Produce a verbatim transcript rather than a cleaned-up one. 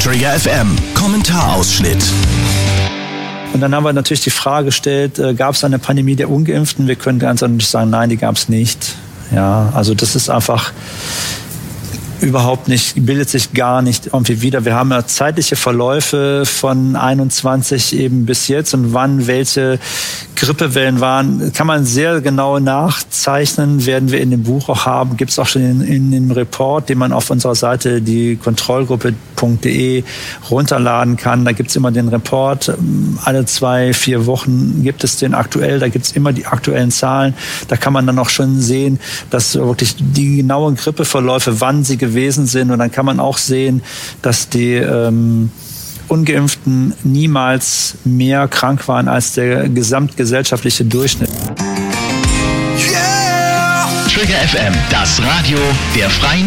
Trigger F M, Kommentarausschnitt. Und dann haben wir natürlich die Frage gestellt, äh, gab es eine Pandemie der Ungeimpften? Wir können ganz eindeutig sagen, nein, die gab es nicht. Ja, also das ist einfach überhaupt nicht, bildet sich gar nicht irgendwie wieder. Wir haben ja zeitliche Verläufe von einundzwanzig eben bis jetzt und wann welche Grippewellen waren, kann man sehr genau nachzeichnen, werden wir in dem Buch auch haben, gibt es auch schon in, in dem Report, den man auf unserer Seite, die kontrollgruppe punkt de, runterladen kann. Da gibt es immer den Report, alle zwei, vier Wochen gibt es den aktuell, da gibt es immer die aktuellen Zahlen. Da kann man dann auch schon sehen, dass wirklich die genauen Grippeverläufe, wann sie gewesen sind, und dann kann man auch sehen, dass die ähm, Ungeimpften niemals mehr krank waren als der gesamtgesellschaftliche Durchschnitt. Yeah! Trigger F M, das Radio der Freien